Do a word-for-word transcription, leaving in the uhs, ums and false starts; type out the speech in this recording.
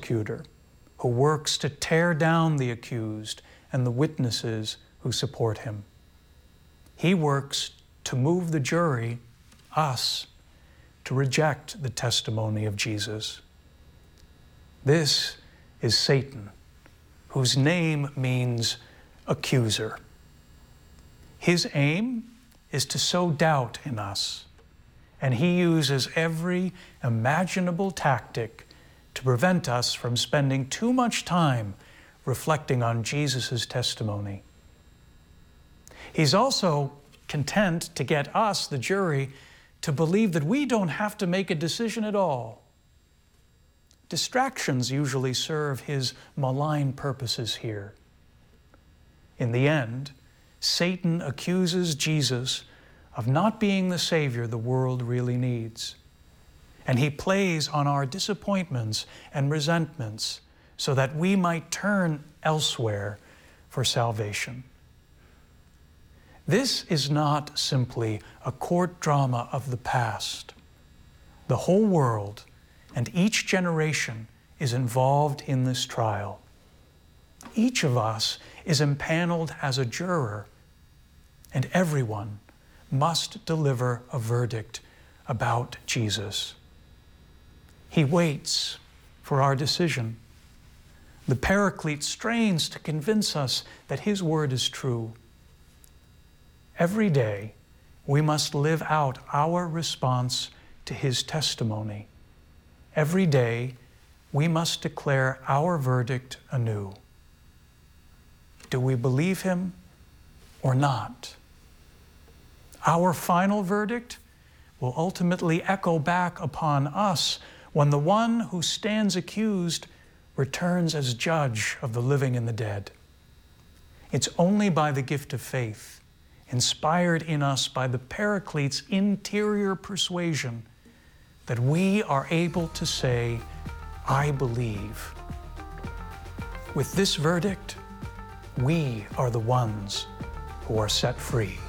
prosecutor who works to tear down the accused and the witnesses who support him. He works to move the jury, us, to reject the testimony of Jesus. This is Satan, whose name means accuser. His aim is to sow doubt in us, and he uses every imaginable tactic to prevent us from spending too much time reflecting on Jesus' testimony. He's also content to get us, the jury, to believe that we don't have to make a decision at all. Distractions usually serve his malign purposes here. In the end, Satan accuses Jesus of not being the Savior the world really needs. And he plays on our disappointments and resentments so that we might turn elsewhere for salvation. This is not simply a court drama of the past. The whole world and each generation is involved in this trial. Each of us is impaneled as a juror, and everyone must deliver a verdict about Jesus. He waits for our decision. The Paraclete strains to convince us that his word is true. Every day, we must live out our response to his testimony. Every day, we must declare our verdict anew. Do we believe him or not? Our final verdict will ultimately echo back upon us when the one who stands accused returns as judge of the living and the dead. It's only by the gift of faith, inspired in us by the Paraclete's interior persuasion, that we are able to say, I believe. With this verdict, we are the ones who are set free.